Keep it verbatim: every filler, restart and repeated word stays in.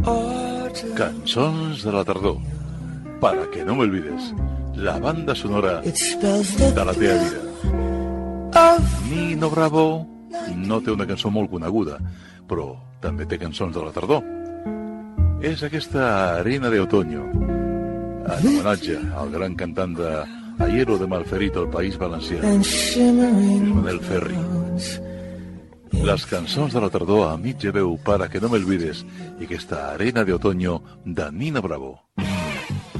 Cançons de la tardor. Para que no me olvides. La banda sonora de la teva vida. Nino Bravo no té una cançó molt coneguda, però també té cançons de la tardor. És aquesta Arena de Otoño, en homenatge al gran cantant de Ayero de Malferito, al País Valencià, Manel Ferri. Les cançons de la tardor a mitja veu, Para que no me olvides, i aquesta Arena de Otoño de Nino Bravo.